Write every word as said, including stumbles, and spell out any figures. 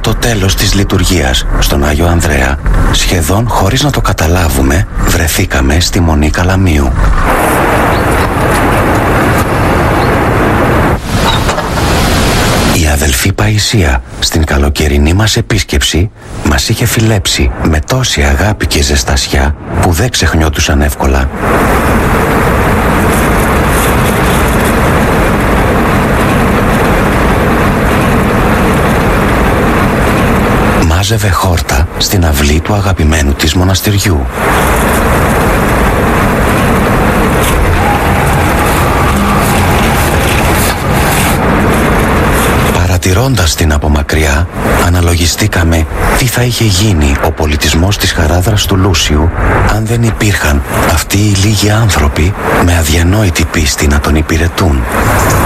το τέλος της λειτουργίας στον Άγιο Ανδρέα, σχεδόν χωρίς να το καταλάβουμε, βρεθήκαμε στη Μονή Καλαμείου. Η αδελφή Παϊσία στην καλοκαιρινή μας επίσκεψη μας είχε φιλέψει με τόση αγάπη και ζεστασιά που δεν ξεχνιόντουσαν εύκολα. Μάζευε χόρτα στην αυλή του αγαπημένου της μοναστηριού. Παρατηρώντας την από μακριά, αναλογιστήκαμε τι θα είχε γίνει ο πολιτισμός της Χαράδρας του Λούσιου αν δεν υπήρχαν αυτοί οι λίγοι άνθρωποι με αδιανόητη πίστη να τον υπηρετούν.